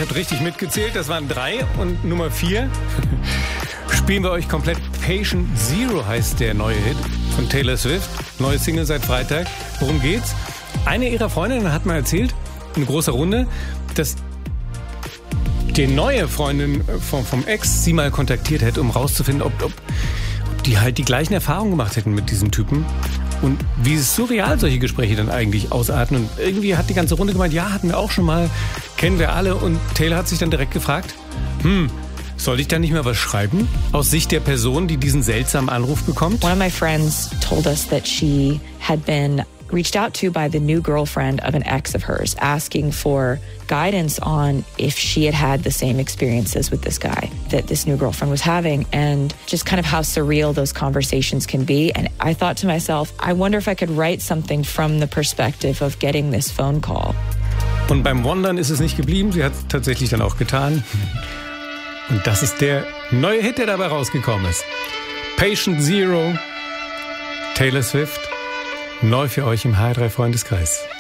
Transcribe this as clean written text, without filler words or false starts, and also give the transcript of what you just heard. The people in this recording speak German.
habt richtig mitgezählt, das waren 3 und Nummer 4 spielen wir euch komplett. Patient Zero heißt der neue Hit von Taylor Swift. Neue Single seit Freitag. Worum geht's? Eine ihrer Freundinnen hat mal erzählt, in großer Runde, dass die neue Freundin vom Ex sie mal kontaktiert hätte, um rauszufinden, ob die halt die gleichen Erfahrungen gemacht hätten mit diesem Typen. Und wie surreal solche Gespräche dann eigentlich ausarten. Und irgendwie hat die ganze Runde gemeint, ja, hatten wir auch schon mal, kennen wir alle. Und Taylor hat sich dann direkt gefragt, soll ich da nicht mehr was schreiben? Aus Sicht der Person, die diesen seltsamen Anruf bekommt? One of my friends told us that she had been reached out to by the new girlfriend of an ex of hers, asking for guidance on if she had the same experiences with this guy that this new girlfriend was having, and just kind of how surreal those conversations can be. And I thought to myself, I wonder if I could write something from the perspective of getting this phone call. Und beim Wondern ist es nicht geblieben, sie hat es tatsächlich dann auch getan. Und das ist der neue Hit, der dabei rausgekommen ist. Patient Zero, Taylor Swift, neu für euch im HR3 Freundeskreis.